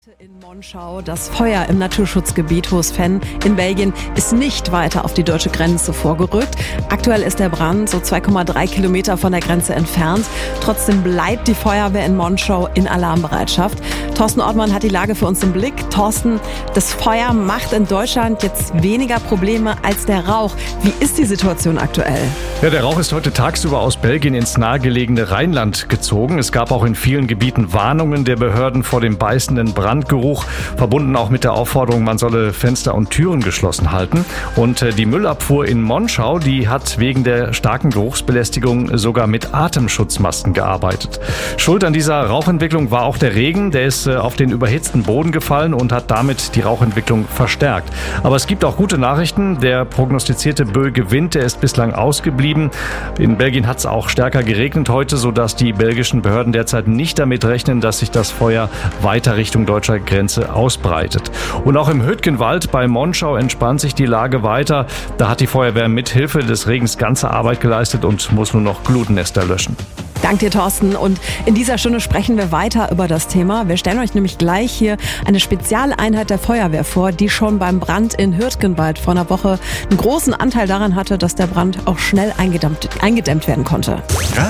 In Monschau, das Feuer im Naturschutzgebiet Hohes-Venn in Belgien ist nicht weiter auf die deutsche Grenze vorgerückt. Aktuell ist der Brand so 2,3 Kilometer von der Grenze entfernt. Trotzdem bleibt die Feuerwehr in Monschau in Alarmbereitschaft. Thorsten Ortmann hat die Lage für uns im Blick. Thorsten, das Feuer macht in Deutschland jetzt weniger Probleme als der Rauch. Wie ist die Situation aktuell? Ja, der Rauch ist heute tagsüber aus Belgien ins nahegelegene Rheinland gezogen. Es gab auch in vielen Gebieten Warnungen der Behörden vor dem beißenden Brandgeruch, verbunden auch mit der Aufforderung, man solle Fenster und Türen geschlossen halten. Und die Müllabfuhr in Monschau, die hat wegen der starken Geruchsbelästigung sogar mit Atemschutzmasken gearbeitet. Schuld an dieser Rauchentwicklung war auch der Regen, der ist auf den überhitzten Boden gefallen und hat damit die Rauchentwicklung verstärkt. Aber es gibt auch gute Nachrichten. Der prognostizierte böige Wind, der ist bislang ausgeblieben. In Belgien hat es auch stärker geregnet heute, sodass die belgischen Behörden derzeit nicht damit rechnen, dass sich das Feuer weiter Richtung deutscher Grenze ausbreitet. Und auch im Hüttgenwald bei Monschau entspannt sich die Lage weiter. Da hat die Feuerwehr mit Hilfe des Regens ganze Arbeit geleistet und muss nur noch Glutnester löschen. Dank dir, Thorsten. Und in dieser Stunde sprechen wir weiter über das Thema. Wir stellen euch nämlich gleich hier eine Spezialeinheit der Feuerwehr vor, die schon beim Brand in Hüttgenwald vor einer Woche einen großen Anteil daran hatte, dass der Brand auch schnell eingedämmt werden konnte.